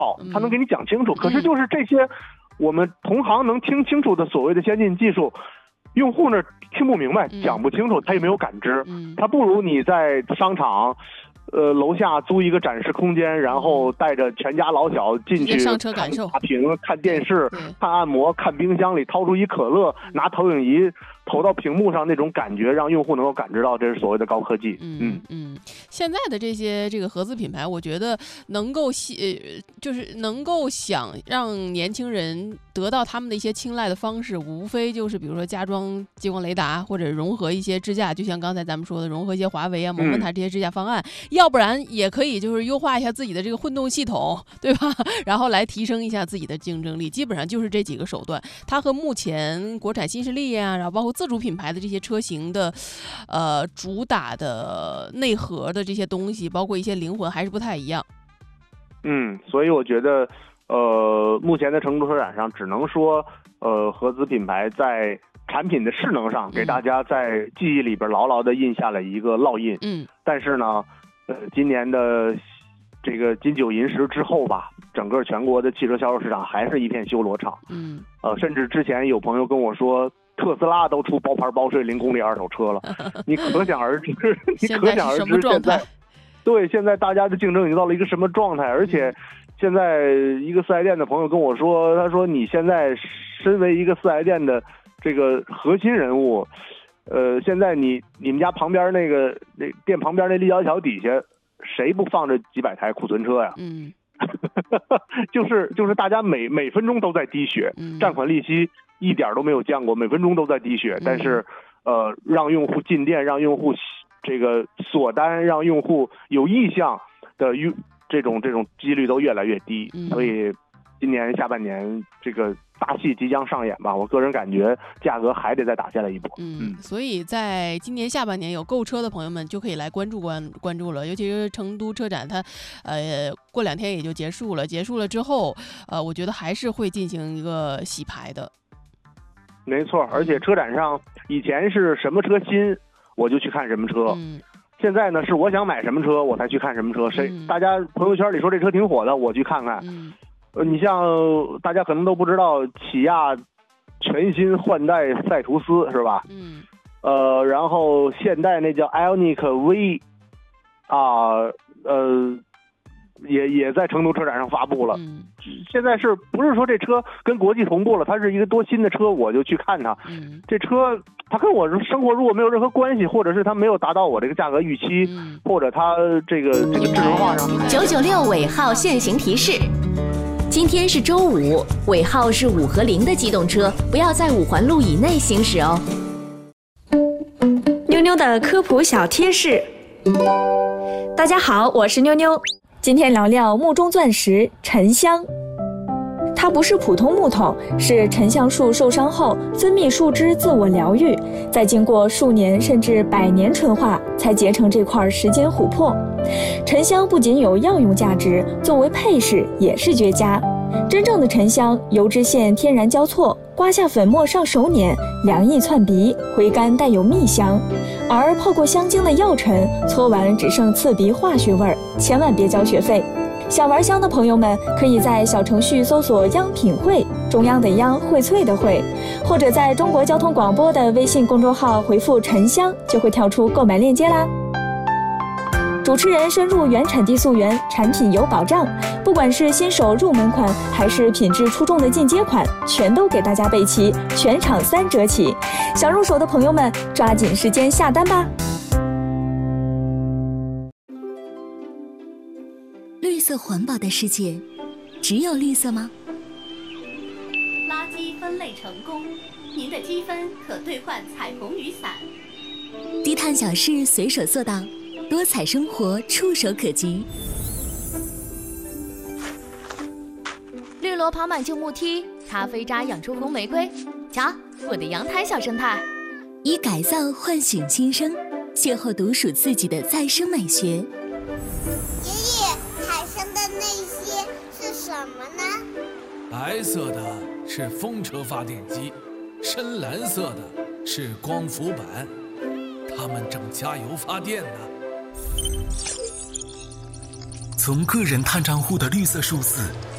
他能给你讲清楚。可是就是这些我们同行能听清楚的所谓的先进技术，用户呢听不明白，讲不清楚，他也没有感知。他不如你在商场楼下租一个展示空间，然后带着全家老小进去上车感受， 大屏看电视、看按摩、看冰箱里掏出一可乐，拿投影仪投到屏幕上，那种感觉让用户能够感知到这是所谓的高科技。 现在的这个合资品牌，我觉得能够就是能够想让年轻人得到他们的一些青睐的方式，无非就是比如说加装激光雷达，或者融合一些支架，就像刚才咱们说的，融合一些华为啊、摩门塔这些支架方案，要不然也可以就是优化一下自己的这个混动系统，对吧？然后来提升一下自己的竞争力，基本上就是这几个手段。它和目前国产新势力啊，然后包括自主品牌的这些车型的主打的内核的这些东西，包括一些灵魂还是不太一样。 所以我觉得目前的成都车展上只能说合资品牌在产品的势能上给大家在记忆里边牢牢的印下了一个烙印。但是呢今年的这个金九银十之后吧，整个全国的汽车销售市场还是一片修罗场。甚至之前有朋友跟我说特斯拉都出包牌包税0公里二手车了，你可想而知现在对现在大家的竞争已经到了一个什么状态。而且现在一个四 S 店的朋友跟我说，他说你现在身为一个四 S 店的这个核心人物，现在你们家旁边那店旁边那立交桥底下谁不放着几百台库存车呀？就是大家每分钟都在滴血，占款利息一点都没有降过，每分钟都在滴血。但是让用户进店，让用户这个锁单，让用户有意向的这种几率都越来越低。所以今年下半年这个大戏即将上演吧，我个人感觉价格还得再打下来一波。 所以在今年下半年有购车的朋友们就可以来关注了，尤其是成都车展，它过2天也就结束了之后，我觉得还是会进行一个洗牌的。 没错，而且车展上以前是什么车新我就去看什么车，现在呢是我想买什么车我才去看什么车。大家朋友圈里说这车挺火的，我去看看。你像大家可能都不知道，起亚全新换代赛途斯是吧？然后现代那叫 IONIQ V 也在成都车展上发布了。现在是不是说这车跟国际同步了？它是一个多新的车，我就去看它。这车它跟我生活如果没有任何关系，或者是它没有达到我这个价格预期，或者它这个智能化上。 996尾号限行提示：今天是周五，尾号是5和0的机动车不要在5环路以内行驶哦。 妞妞的科普小贴士。大家好，我是妞妞。今天聊聊木中钻石沉香。它不是普通木头，是沉香树受伤后分泌树脂自我疗愈，再经过数年甚至100年纯化，才结成这块时间琥珀。沉香不仅有药用价值，作为配饰也是绝佳。真正的沉香，油脂线天然交错，刮下粉末上手捻，凉意窜鼻，回甘带有蜜香。而泡过香精的药尘，搓完只剩刺鼻化学味儿，千万别交学费。想玩香的朋友们，可以在小程序搜索“央品汇”，中央的央，荟萃的荟，或者在中国交通广播的微信公众号回复“沉香”，就会跳出购买链接啦。主持人深入原产地溯源，产品有保障，不管是新手入门款，还是品质出众的进阶款，全都给大家备齐，全场3折起。想入手的朋友们，抓紧时间下单吧。 绿色环保的世界，只有绿色吗？ 垃圾分类成功，您的积分可兑换彩虹雨伞。 低碳小事随手做到，多彩生活触手可及。 绿萝跑满旧木梯，咖啡渣养出红玫瑰。瞧，我的阳台小生态。 以改造唤醒新生，邂逅独属自己的再生美学。 爷爷，海上的那些是什么呢？ 白色的是风车发电机，深蓝色的是光伏板，它们正加油发电呢。 从个人碳账户的绿色数字